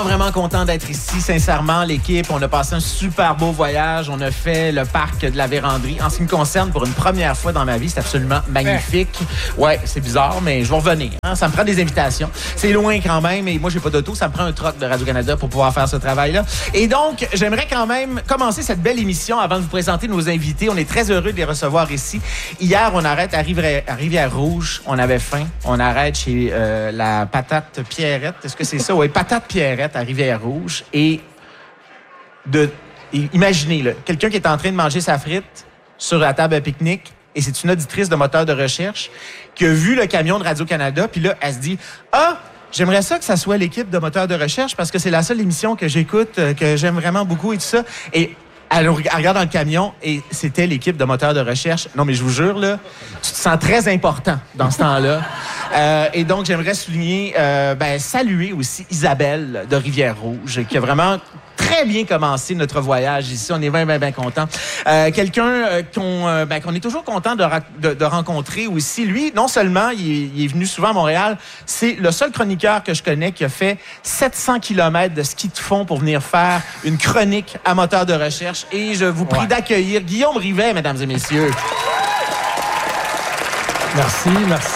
vraiment content d'être ici. Sincèrement, l'équipe, on a passé un super beau voyage. On a fait le parc de la Vérandrie. En ce qui me concerne, pour une première fois dans ma vie, c'est absolument magnifique. Ouais, c'est bizarre, mais je vais revenir. Hein? Ça me prend des invitations. C'est loin quand même, et moi, j'ai pas d'auto. Ça me prend un truck de Radio-Canada pour pouvoir faire ce travail-là. Et donc, j'aimerais quand même commencer cette belle émission avant de vous présenter nos invités. On est très heureux de les recevoir ici. Hier, on arrête à Rivière-Rouge. On avait faim. On arrête chez la Patate Pierrette. Est-ce que c'est ça? Oui, Patate Pierrette à Rivière-Rouge. Et imaginez, là, quelqu'un qui est en train de manger sa frite sur la table à pique-nique, et c'est une auditrice de moteur de recherche qui a vu le camion de Radio-Canada, puis là, elle se dit « Ah, j'aimerais ça que ça soit l'équipe de moteur de recherche parce que c'est la seule émission que j'écoute, que j'aime vraiment beaucoup et tout ça. » Et elle regarde dans le camion et c'était l'équipe de moteur de recherche. Non, mais je vous jure, là, tu te sens très important dans ce temps-là. Et donc, j'aimerais saluer aussi Isabelle de Rivière-Rouge qui a vraiment très bien commencé notre voyage ici. On est bien contents. Quelqu'un qu'on est toujours content de rencontrer aussi. Lui, non seulement il est venu souvent à Montréal, c'est le seul chroniqueur que je connais qui a fait 700 km de ski de fond pour venir faire une chronique à moteur de recherche. Et je vous prie d'accueillir Guillaume Rivet, mesdames et messieurs. Merci.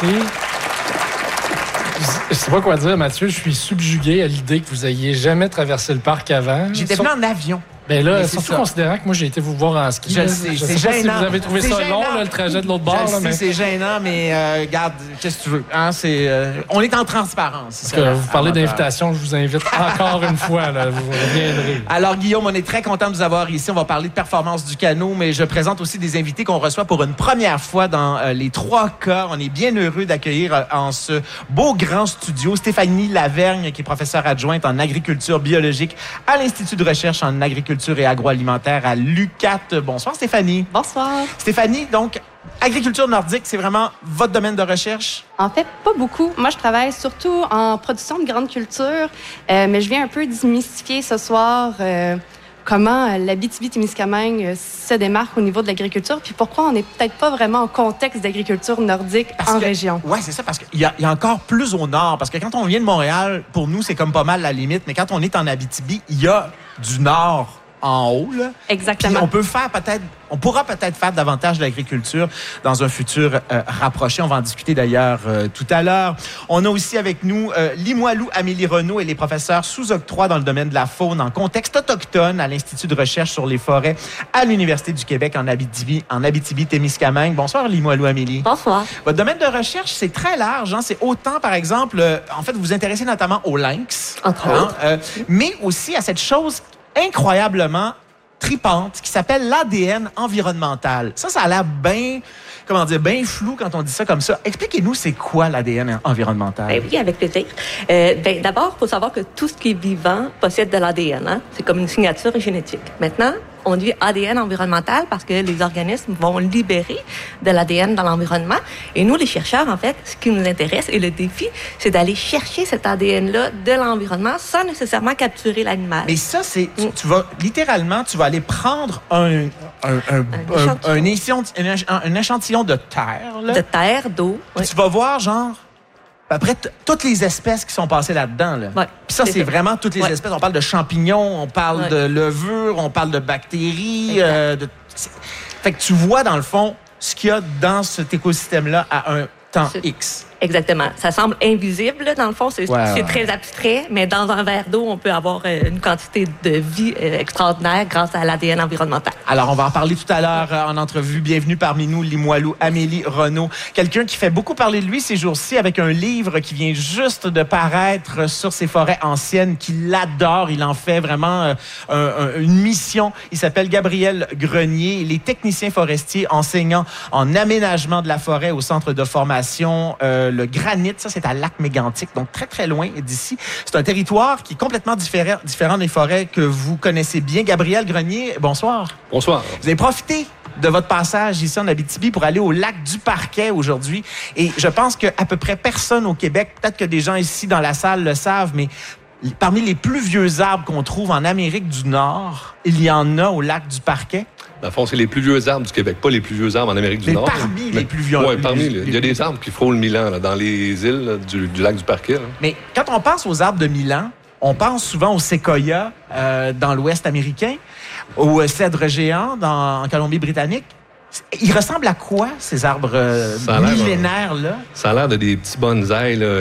Je sais pas quoi dire, Mathieu. Je suis subjugué à l'idée que vous ayez jamais traversé le parc avant. J'étais venu en avion. Ben là, surtout considérant que moi, j'ai été vous voir en ski. Je sais, c'est gênant. Si vous avez trouvé ça long, là, le trajet de l'autre bord. Je sais, c'est gênant, mais regarde, qu'est-ce que tu veux? Hein, on est en transparence. Parce que vous parlez d'invitation, je vous invite encore une fois. Là, vous reviendrez. Alors, Guillaume, on est très content de vous avoir ici. On va parler de performance du canot, mais je présente aussi des invités qu'on reçoit pour une première fois dans les 3 cas. On est bien heureux d'accueillir en ce beau grand studio Stéphanie Lavergne, qui est professeure adjointe en agriculture biologique à l'Institut de recherche en agriculture et agroalimentaire à l'UQAT. Bonsoir, Stéphanie. Bonsoir. Stéphanie, donc, agriculture nordique, c'est vraiment votre domaine de recherche? En fait, pas beaucoup. Moi, je travaille surtout en production de grandes cultures, mais je viens un peu démystifier ce soir comment l'Abitibi-Témiscamingue se démarque au niveau de l'agriculture, puis pourquoi on n'est peut-être pas vraiment en contexte d'agriculture nordique région. Oui, c'est ça, parce qu'il y a encore plus au nord, parce que quand on vient de Montréal, pour nous, c'est comme pas mal la limite, mais quand on est en Abitibi, il y a du nord en haut, là. Exactement. Puis on pourra peut-être faire davantage d'agriculture dans un futur rapproché. On va en discuter d'ailleurs tout à l'heure. On a aussi avec nous Limoilou Amélie Renaud. Elle est professeure sous octroi dans le domaine de la faune en contexte autochtone à l'Institut de recherche sur les forêts à l'Université du Québec en Abitibi-Témiscamingue. Bonsoir, Limoilou Amélie. Bonsoir. Votre domaine de recherche, c'est très large. Hein? C'est autant, par exemple, en fait, vous vous intéressez notamment au lynx, mais aussi à cette chose incroyablement tripante qui s'appelle l'ADN environnemental. Ça a l'air bien flou quand on dit ça comme ça. Expliquez-nous, c'est quoi l'ADN environnemental? Ben oui, avec plaisir. D'abord, il faut savoir que tout ce qui est vivant possède de l'ADN. Hein? C'est comme une signature génétique. Maintenant, on dit ADN environnemental parce que les organismes vont libérer de l'ADN dans l'environnement. Et nous, les chercheurs, en fait, ce qui nous intéresse et le défi, c'est d'aller chercher cet ADN-là de l'environnement sans nécessairement capturer l'animal. Mais ça, c'est... Tu vas aller prendre un échantillon de terre. Là. De terre, d'eau. Oui. Tu vas voir, genre... Après, toutes les espèces qui sont passées là-dedans. Là. Ouais, puis ça, c'est vraiment toutes les espèces. On parle de champignons, on parle de levures, on parle de bactéries. Fait que tu vois, dans le fond, ce qu'il y a dans cet écosystème-là à un temps X. Exactement. Ça semble invisible, là, dans le fond. C'est très abstrait, mais dans un verre d'eau, on peut avoir une quantité de vie extraordinaire grâce à l'ADN environnemental. Alors, on va en parler tout à l'heure en entrevue. Bienvenue parmi nous, Limoilou Amélie Renaud. Quelqu'un qui fait beaucoup parler de lui ces jours-ci avec un livre qui vient juste de paraître sur ces forêts anciennes, qu'il adore. Il en fait vraiment une mission. Il s'appelle Gabriel Grenier. Il est technicien forestier enseignant en aménagement de la forêt au centre de formation le Granit. Ça, c'est à Lac-Mégantic, donc très, très loin d'ici. C'est un territoire qui est complètement différent des forêts que vous connaissez bien. Gabriel Grenier, bonsoir. Bonsoir. Vous avez profité de votre passage ici en Abitibi pour aller au lac du Parquet aujourd'hui. Et je pense qu'à peu près personne au Québec, peut-être que des gens ici dans la salle le savent, mais parmi les plus vieux arbres qu'on trouve en Amérique du Nord, il y en a au lac du Parquet. Dans le fond, c'est les plus vieux arbres du Québec, pas les plus vieux arbres en Amérique du Nord. Parmi les plus vieux. Oui, parmi. Il y a des arbres qui frôlent 1000 ans là, dans les îles du lac du Parquet. Là. Mais quand on pense aux arbres de 1000 ans, On pense souvent aux séquoias dans l'Ouest américain, aux cèdres géants en Colombie-Britannique. Ils ressemblent à quoi, ces arbres millénaires-là? Ça a l'air de des petits bonsaïs, là,